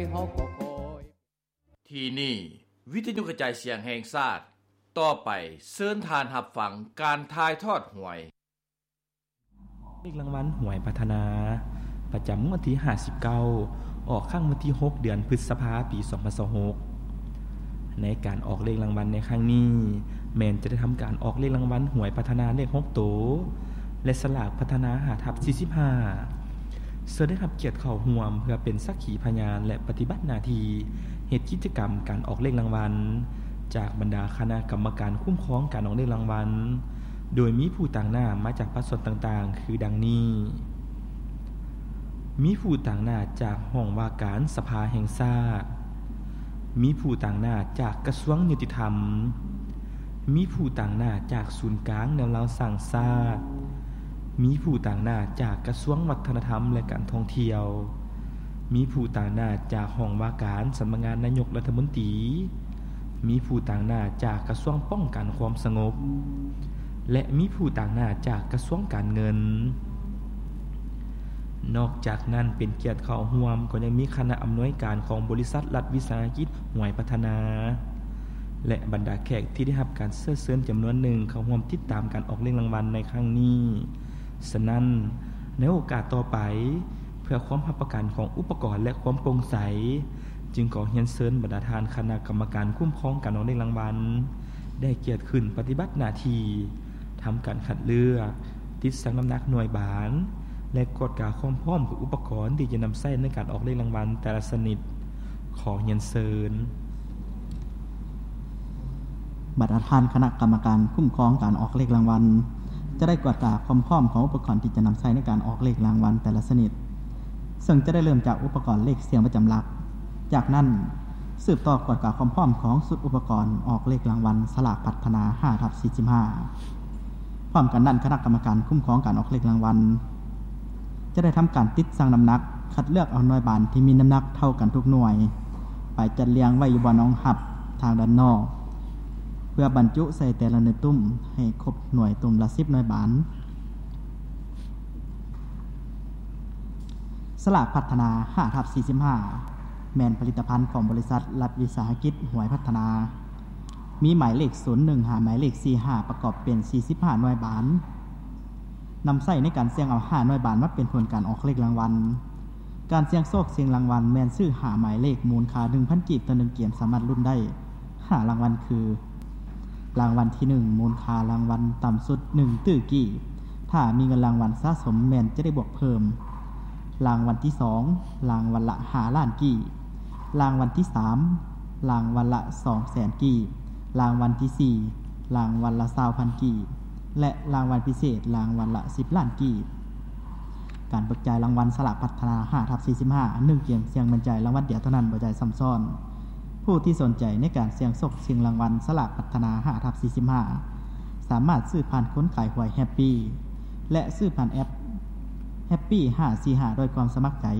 เฮาก็คอยที่นี่วิทยุกระจายเสียงแห่งชาติต่อไปเชิญทานรับฟังการถ่ายทอดหวยเลขรางวัลหวยพัฒนาประจำวันที่59ออกข้างวันที่6เดือนพฤษภาคมปี2026ในการออกเลขรางวัลในครั้งนี้แม่นจะได้ทำการออกเลขรางวัลหวยพัฒนาเลข6ตัวและสลากพัฒนา5/45เพื่อได้รับเกียรติเข้าร่วมเพื่อเป็นสักขีพยานและปฏิบัติหน้าที่เฮ็ดกิจกรรมการออกเลขรางวัลจากบรรดาคณะกรรมการคุ้มครองการออกเลขรางวัลโดยมีผู้ต่างหน้ามาจากภาคส่วนต่างๆคือดังนี้มีผู้ต่างหน้าจากห้องว่าการสภาแห่งชาติมีผู้ต่างหน้าจากกระทรวงยุติธรรมมีผู้ต่างหน้าจากศูนย์กลางแนวเราสร้างชาติมีผู้ต่างหน้าจากกระทรวงวัฒนธรรมและการท่องเที่ยวมีผู้ต่างหน้าจากห้องว่าการสำนักงานนายกรัฐมนตรีมีผู้ต่างหน้าจากกระทรวงป้องกันความสงบและมีผู้ต่างหน้าจากกระทรวงการเงินนอกจากนั้นเป็นเกียรติเข้าร่วมก็ยังมีคณะอำนวยการของบริษัทรัฐวิสาหกิจหวยพัฒนาและบรรดาแขกที่ได้รับการเชิญจำนวนหนึ่งเข้าร่วมติดตามการออกเลขรางวัลในครั้งนี้ฉะนั้นในโอกาสต่อไปเพื่อความรับประกันของอุปกรณ์และความโปร่งใสจึงขอเรียนเชิญบรรดาท่านคณะกรรมการคุ้มครองการออกเลขรางวัลได้เกียรติขึ้นปฏิบัติหน้าที่ทำการคัดเลือกติดชั่งน้ำหนักหน่วยบานและกฎกาความพร้อมของอุปกรณ์ที่จะนำใช้ในการออกเลขรางวัลแต่ละชนิดขอเรียนเชิญบรรดาท่านคณะกรรมการคุ้มครองการออกเลขรางวัลจะได้กฎกาความพร้อมของอุปกรณ์ที่จะนำใช้ในการออกเลขรางวัลแต่ละชนิดซึ่งจะได้เริ่มจากอุปกรณ์เลขเสียงประจำหลักจากนั้นสืบต่อกฎกาความพร้อมของสุดอุปกรณ์ออกเลขรางวัลสลากพัฒนา 5/45 พร้อมกันนั้นคณะกรรมการคุ้มครองการออกเลขรางวัลจะได้ทำการติดชั่งน้ำหนักคัดเลือกเอาหน่วยบานที่มีน้ำหนักเท่ากันทุกหน่วยไปจัดเรียงไว้อยู่บนรองหับทางด้านนอกเพื่อบรรจุใส่แต่ละหน่วยตุ้มให้ครบหน่วยตุ้มละ10หน่วยบานสลากพัฒนา 5/45 แม่นผลิตภัณฑ์ของบริษัทรัฐวิสาหกิจหวยพัฒนามีหมายเลข01หาหมายเลข45ประกอบเป็น45หน่วยบานนำใช้ในการเสี่ยงเอา5หน่วยบานมาเป็นผลการออกเลขรางวัลการเสี่ยงโชคเสี่ยงรางวัลแม่นซื้อหาหมายเลขมูลค่า 1,000 กีบต่อ1เกมสามารถลุ้นได้5รางวัลคือรางวัลที่1มูลค่ารางวัลต่ำสุด1ตื้อกีบถ้ามีเงินรางวัลสะสมแม่นจะได้บวกเพิ่มรางวัลที่2รางวัลละ5ล้านกีบรางวัลที่3รางวัลละ200,000กีบรางวัลที่4รางวัลละ 20,000 กีบและรางวัลพิเศษรางวัลละ10ล้านกีบการเบิกจ่ายรางวัลสลากพัฒนา 5/45 1เกมเสี่ยงบรรจัยรางวัลเดียวเท่านั้นบ่จ่ายซ้ำซ้อนผู้ที่สนใจในการเสี่ยงโชคเสี่ยงรางวัลสลากพัฒนา 5/45 สามารถซื้อผ่านคนขายหวยแฮปปี้และซื้อผ่านแอปแฮปปี้545โดยความสมัครใจ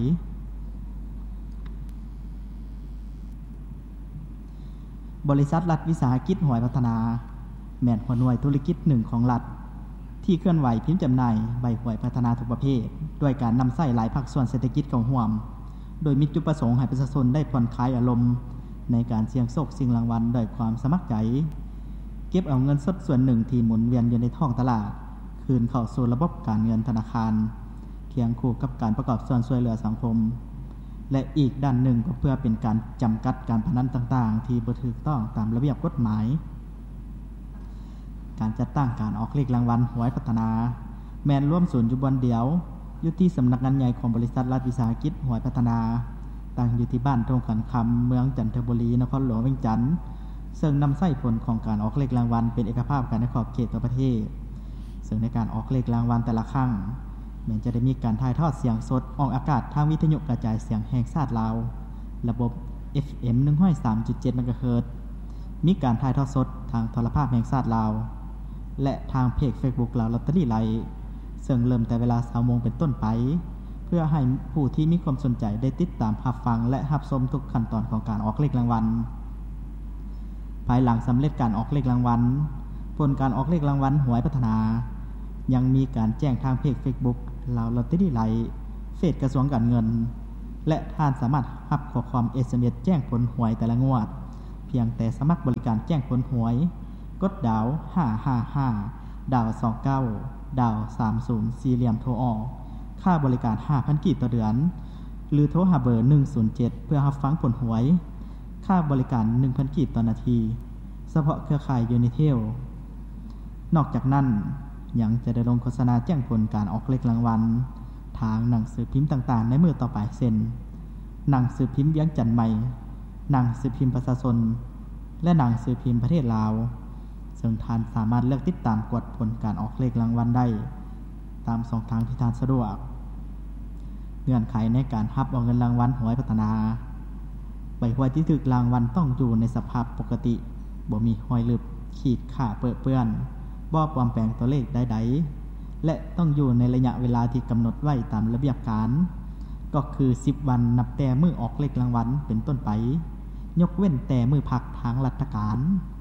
บริษัทรัฐวิสาหกิจหวยพัฒนาแม่นหัวหน่วยธุรกิจหนึ่งของรัฐที่เคลื่อนไหวพิมพ์จำหน่ายใบหวยพัฒนาทุกประเภทด้วยการนำใช้หลายภาคส่วนเศรษฐกิจเข้าร่วมโดยมีจุดประสงค์ให้ประชาชนได้ผ่อนคลายอารมณ์ในการเสี่ยงโชคเสี่ยงรางวัลด้วยความสมัครใจเก็บเอาเงินสดส่วนหนึ่งที่หมุนเวียนอยู่ในท้องตลาดคืนเข้าสู่ระบบการเงินธนาคารเคียงคู่กับการประกอบส่วนช่วยเหลือสังคมและอีกด้านหนึ่งก็เพื่อเป็นการจำกัดการพนันต่างๆที่บ่ถูกต้องตามระเบียบกฎหมายการจัดตั้งการออกเลขรางวัลหวยพัฒนาแม่นร่วมศูนย์อยู่บนเดียวอยู่ที่สำนักงานใหญ่ของบริษัทรัฐวิสาหกิจหวยพัฒนาตั้งอยู่ที่บ้านทงขันคำเมืองจันทบุรีนครหลวงเวียงจันทร์ซึ่งนำใช้ผลของการออกเลขรางวัลเป็นเอกภาพกันในขอบเขตตัวประเทศซึ่งในการออกเลขรางวัลแต่ละครั้งแม้จะได้มีการถ่ายทอดเสียงสดออกอากาศทางวิทยุกระจายเสียงแห่งชาติลาวระบบ FM 103.7 เมกะเฮิรตซ์มีการถ่ายทอดสดทางโทรภาพแห่งชาติลาวและทางเพจ Facebook ลาวลอตเตอรี่ไลฟ์ซึ่งเริ่มแต่เวลา 20:00 นเป็นต้นไปเพื่อให้ผู้ที่มีความสนใจได้ติดตามรับฟังและรับชมทุกขั้นตอนของการออกเลขรางวัลภายหลังสำเร็จการออกเลขรางวัลผลการออกเลขรางวัลหวยพัฒนายังมีการแจ้งทางเพจ Facebook ลาวลอตเตอรี่ไลฟ์เฟซกระทรวงการเงินและท่านสามารถรับข้อความ SMS แจ้งผลหวยแต่ละงวดเพียงแต่สมัครบริการแจ้งผลหวยกดดาว555ดาว29ดาว30สี่เหลี่ยมโทรออกค่าบริการ 5,000 กีบต่อเดือนหรือโทรหาเบอร์107เพื่อรับฟังผลหวยค่าบริการ 1,000 กีบต่อนาทีเฉพาะเครือข่าย Unitel นอกจากนั้นยังจะได้ลงโฆษณาแจ้งผลการออกเลขรางวัลทางหนังสือพิมพ์ต่างๆในมื้อต่อไปเช่นหนังสือพิมพ์เวียงจันทน์ใหม่หนังสือพิมพ์ประชาชนและหนังสือพิมพ์ประเทศลาวซึ่งท่านสามารถเลือกติดตามกวดผลการออกเลขรางวัลได้ตามช่องทางที่ท่านสะดวกเงื่อนไขในการรับเอาเงินรางวัลหวยพัฒนาใบหวยที่ถูกรางวัลต้องอยู่ในสภาพปกติบ่มีรอยลึบขีดข่าเปื้อนบ่ปลอมแปลงตัวเลขใดๆและต้องอยู่ในระยะเวลาที่กำหนดไว้ตามระเบียบการก็คือ10วันนับแต่มื้อออกเลขรางวัลเป็นต้นไปยกเว้นแต่มื้อพักทางราชการ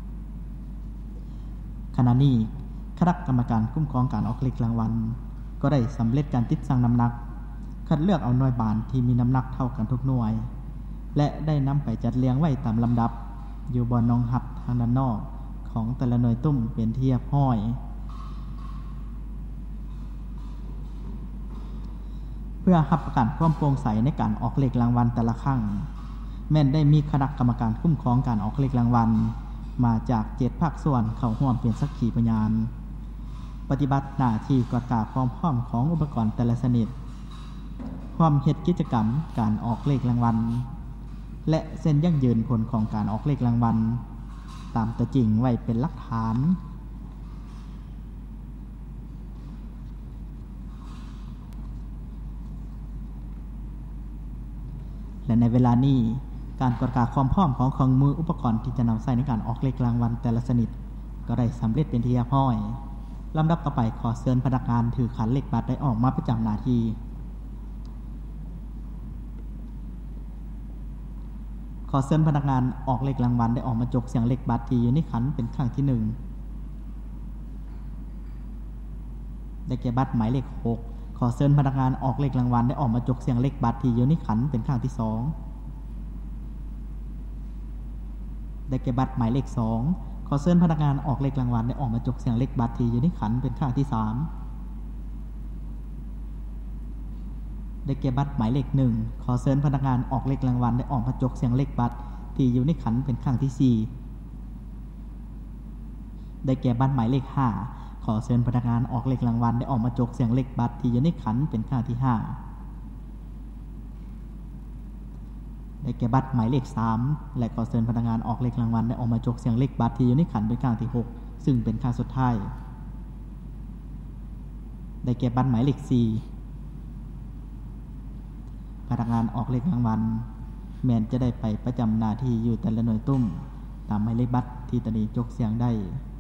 ขณะนี้คณะกรรมการคุ้มครองการออกเลขรางวัลก็ได้สำเร็จการติดสั่งน้ำหนักคัดเลือกเอาหน่วยบานที่มีน้ำหนักเท่ากันทุกหน่วยและได้นำไปจัดเรียงไว้ตามลำดับอยู่บนรองรับทางด้านนอกของแต่ละหน่วยตุ้มเป็นที่เรียบร้อยเพื่อรับประกันความโปร่งใสในการออกเลขรางวัลแต่ละครั้งแม้นได้มีคณะกรรมการคุ้มครองการออกเลขรางวัลมาจาก7ภาคส่วนเข้าร่วมเป็นสักขีพยานปฏิบัติหน้าที่กวดกาความพร้อมของอุปกรณ์แต่ละชนิดความเฮ็ดกิจกรรมการออกเลขรางวัลและเส้นยั่งยืนผลของการออกเลขรางวัลตามตัวจริงไว้เป็นหลักฐานและในเวลานี้การกวดกาความพร้อมของเครื่องมืออุปกรณ์ที่จะนำใช้ในการออกเลขรางวัลแต่ละชนิดก็ได้สำเร็จเป็นที่เรียบร้อยลำดับต่อไปขอเชิญพนักงานถือขันเลขบัตรได้ออกมาประจำหน้าที่ขอเชิญพนักงานออกเลขรางวัลได้ออกมาจกเสียงเลขบัตรที่อยู่ในขันเป็นครั้งที่1ได้แก่บัตรหมายเลข6ขอเชิญพนักงานออกเลขรางวัลได้ออกมาจกเสียงเลขบัตรที่อยู่ในขันเป็นครั้งที่2ได้แก่บัตรหมายเลข2ขอเชิญพนักงานออกเลขรางวัลได้ออกมาจกเสียงเลขบัตรที่อยู่ในขันเป็นครั้งที่3ได้แก่บัตรหมายเลข1ขอเชิญพนักงานออกเลขรางวัลได้ออกมาจกเสียงเลขบัตรที่อยู่ในขันเป็นครั้งที่4ได้แก่บัตรหมายเลข5ขอเชิญพนักงานออกเลขรางวัลได้ออกมาจกเสียงเลขบัตรที่อยู่ในขันเป็นครั้งที่5ได้แก่บัตรหมายเลข3และขอเชิญพนักงานออกเลขรางวัลได้ออกมาจกเสียงเลขบัตรที่อยู่ในขันเป็นครั้งที่6ซึ่งเป็นครั้งสุดท้ายได้แก่บัตรหมายเลข4พนักงานออกเลขรางวัลแม้นจะได้ไปประจำหน้าที่อยู่แต่ละหน่วยตุ้มตามหมายเลขบัตรที่ตนเองจกเสียงได้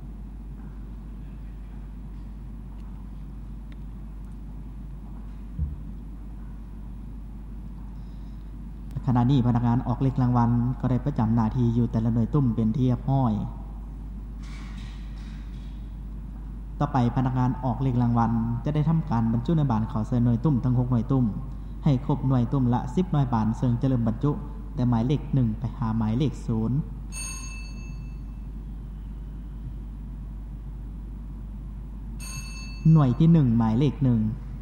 ขณะนี้พนักงานออกเลขรางวัลก็ได้ประจำหน้าที่อยู่แต่ละหน่วยตุ้มเป็นที่เรียบร้อยต่อไปพนักงานออกเลขรางวัลจะได้ทำการบรรจุหน่วยบานขอเชิญหน่วยตุ้มทั้ง6หน่วยตุ้มให้ครบหน่วยตุ้มละ10หน่วยบานซึ่งจะเริ่มบรรจุแต่หมายเลข1ไปหาหมายเลข0หน่วยที่1หมายเลข1